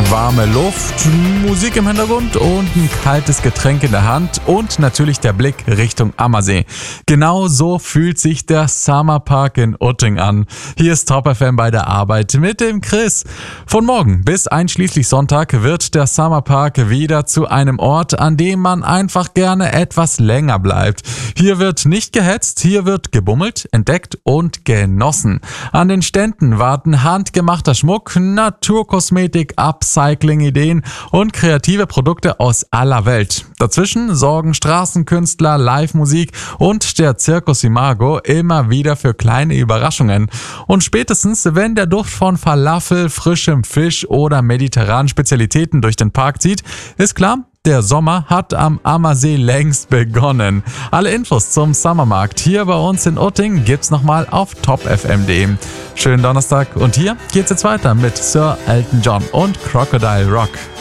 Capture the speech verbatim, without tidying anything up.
Warme Luft, Musik im Hintergrund und ein kaltes Getränk in der Hand und natürlich der Blick Richtung Ammersee. Genau so fühlt sich der Summer Park in Utting an. Hier ist Top F M bei der Arbeit mit dem Chris. Von morgen bis einschließlich Sonntag wird der Summer Park wieder zu einem Ort, an dem man einfach gerne etwas länger bleibt. Hier wird nicht gehetzt, hier wird gebummelt, entdeckt und genossen. An den Ständen warten handgemachter Schmuck, Naturkosmetik, Upcycling-Ideen und kreative Produkte aus aller Welt. Dazwischen sorgen Straßenkünstler, Live-Musik und der Circus Imago immer wieder für kleine Überraschungen. Und spätestens, wenn der Duft von Falafel, frischem Fisch oder mediterranen Spezialitäten durch den Park zieht, ist klar, der Sommer hat am Ammersee längst begonnen. Alle Infos zum Sommermarkt hier bei uns in Utting gibt's nochmal auf top f m punkt d e. Schönen Donnerstag und hier geht's jetzt weiter mit Sir Elton John und Crocodile Rock.